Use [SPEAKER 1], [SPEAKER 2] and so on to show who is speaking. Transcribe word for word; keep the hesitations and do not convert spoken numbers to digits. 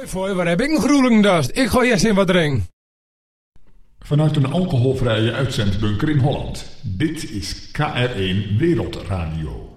[SPEAKER 1] Hoi, voor, waar heb ik een groelendast? Ik gooi eerst in wat drinken.
[SPEAKER 2] Vanuit een alcoholvrije uitzendbunker in Holland. Dit is K R één Wereldradio.